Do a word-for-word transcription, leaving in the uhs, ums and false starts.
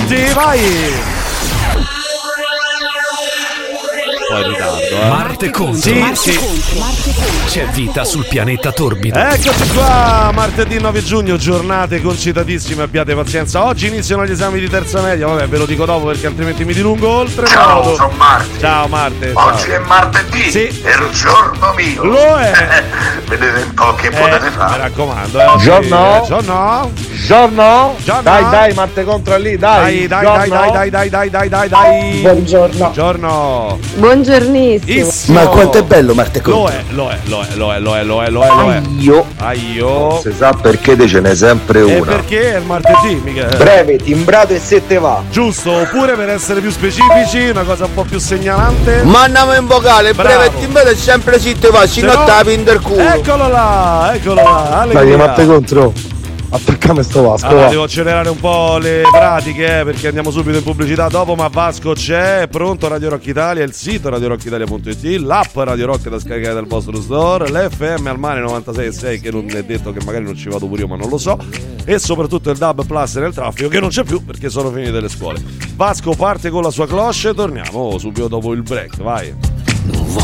Conti, vai! Poi ritardo, eh. Marte Conti. Sì, Marte sì. Conti. Marte Conti. C'è vita sul pianeta torbido. Eccoci qua, martedì nove giugno, giornate concitatissime, abbiate pazienza. Oggi iniziano gli esami di terza media, vabbè ve lo dico dopo perché altrimenti mi dilungo oltre. Ciao, modo. sono Marte. Ciao Marte. Oggi ciao. è martedì, Sì. è il giorno mio. Lo è. Vedete un po' che Eh, potete mi fare. raccomando, eh. oggi- Giorno. eh, Giorno. Giorno? Giorno. Dai, dai, Marte contro lì, Dai, dai. dai, Giorno? dai, dai, dai, dai, dai, dai, dai. Buongiorno. Giorno. Buongiornissimo. Issimo. Ma quanto è bello Marte Lo Conti. è, lo è, lo è, lo è, lo è, lo è, lo è, lo è. Io. Aio. Si sa perché te ce n'è sempre E una. perché è il martedì, mica. Breve, timbrato e se te va. Giusto, oppure per essere più specifici, una cosa un po' più segnalante. Mannamo in vocale, Bravo. breve e timbrato e sempre se te va, si Se no- notta la del culo. Eccolo là, eccolo là. Dai, Alleluia. Marte contro. Attaccame sto Vasco. Allora, va. devo accelerare un po' le pratiche eh, perché andiamo subito in pubblicità dopo, ma Vasco c'è, è pronto Radio Rock Italia, il sito radio rock italia punto it, l'app Radio Rock da scaricare dal vostro store, l'F M al mare novantasei virgola sei che non è detto che magari non ci vado pure io ma non lo so, e soprattutto il D A B Plus nel traffico che non c'è più perché sono finite le scuole. Vasco parte con la sua cloche, torniamo subito dopo il break, vai.